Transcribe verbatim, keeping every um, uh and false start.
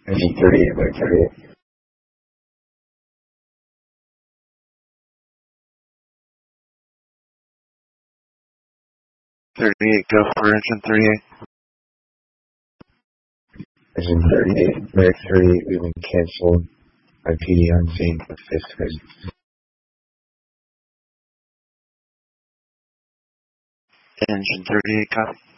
Engine thirty-eight by thirty-eight. thirty-eight, go for engine thirty-eight. Engine thirty-eight, Merrick thirty-eight, we've been canceled by P D on scene for fifth phase. Engine thirty-eight, copy.